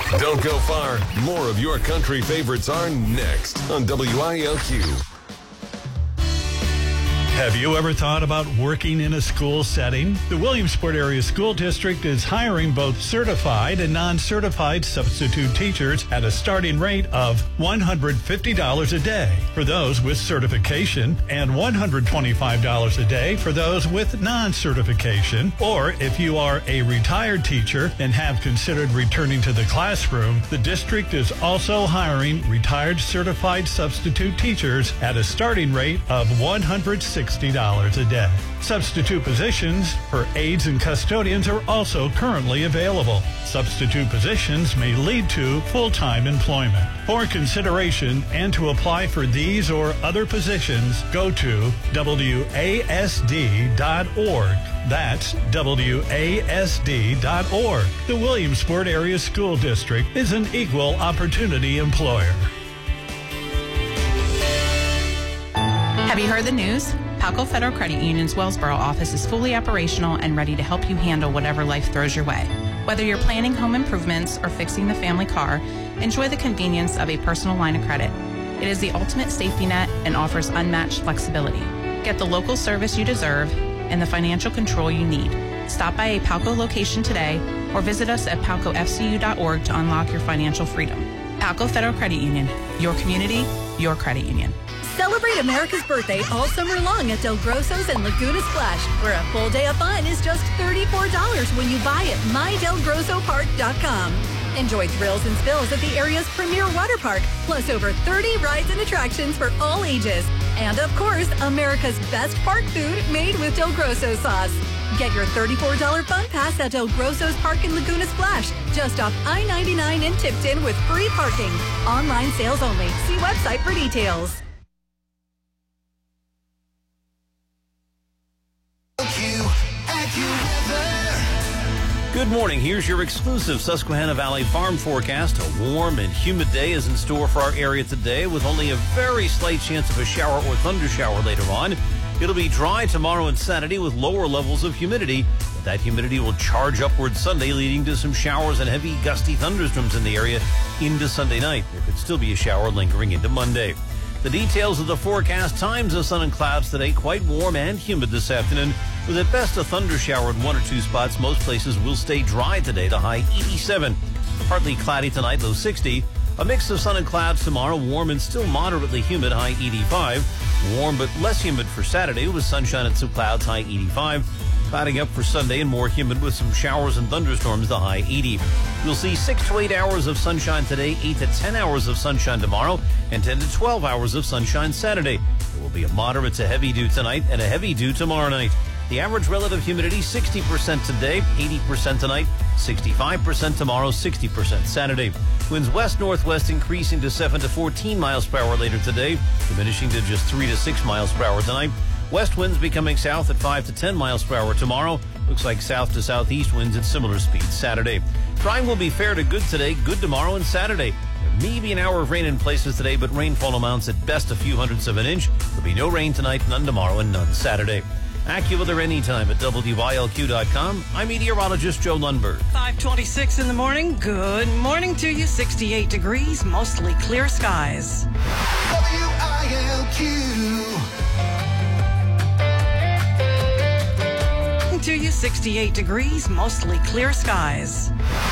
Don't go far. More of your country favorites are next on WILQ. Have you ever thought about working in a school setting? The Williamsport Area School District is hiring both certified and non-certified substitute teachers at a starting rate of $150 a day for those with certification and $125 a day for those with non-certification. Or if you are a retired teacher and have considered returning to the classroom, the district is also hiring retired certified substitute teachers at a starting rate of $160 a day. Substitute positions for aides and custodians are also currently available. Substitute positions may lead to full-time employment. For consideration and to apply for these or other positions, go to WASD.org. That's WASD.org. The Williamsport Area School District is an equal opportunity employer. Have you heard the news? Palco Federal Credit Union's Wellsboro office is fully operational and ready to help you handle whatever life throws your way. Whether you're planning home improvements or fixing the family car, enjoy the convenience of a personal line of credit. It is the ultimate safety net and offers unmatched flexibility. Get the local service you deserve and the financial control you need. Stop by a Palco location today or visit us at palcofcu.org to unlock your financial freedom. Palco Federal Credit Union, your community, your credit union. Celebrate America's birthday all summer long at Del Grosso's and Laguna Splash, where a full day of fun is just $34 when you buy at mydelgrossopark.com. Enjoy thrills and spills at the area's premier water park, plus over 30 rides and attractions for all ages. And of course, America's best park food made with Del Grosso sauce. Get your $34 fun pass at Del Grosso's Park in Laguna Splash, just off I-99 in Tipton with free parking. Online sales only. See website for details. Good morning. Here's your exclusive Susquehanna Valley Farm forecast. A warm and humid day is in store for our area today, with only a very slight chance of a shower or thunder shower later on. It'll be dry tomorrow and Saturday with lower levels of humidity, but that humidity will charge upward Sunday, leading to some showers and heavy gusty thunderstorms in the area into Sunday night. There could still be a shower lingering into Monday. The details of the forecast: times of sun and clouds today, quite warm and humid this afternoon, with at best a thunder shower in one or two spots. Most places will stay dry today, the high 87. Partly cloudy tonight, low 60. A mix of sun and clouds tomorrow, warm and still moderately humid, high 85. Warm but less humid for Saturday with sunshine and some clouds, high 85. Clouding up for Sunday and more humid with some showers and thunderstorms, the high 80. We'll see 6 to 8 hours of sunshine today, 8 to 10 hours of sunshine tomorrow, and 10 to 12 hours of sunshine Saturday. There will be a moderate to heavy dew tonight and a heavy dew tomorrow night. The average relative humidity, 60% today, 80% tonight, 65% tomorrow, 60% Saturday. Winds west-northwest increasing to 7 to 14 miles per hour later today, diminishing to just 3 to 6 miles per hour tonight. West winds becoming south at 5 to 10 miles per hour tomorrow. Looks like south to southeast winds at similar speeds Saturday. Drying will be fair to good today, good tomorrow and Saturday. There may be an hour of rain in places today, but rainfall amounts at best a few hundredths of an inch. There'll be no rain tonight, none tomorrow, and none Saturday. AccuWeather anytime at WILQ.com. I'm meteorologist Joe Lundberg. 5:26 in the morning. Good morning to you. 68 degrees, mostly clear skies. WILQ. To you, 68 degrees, mostly clear skies.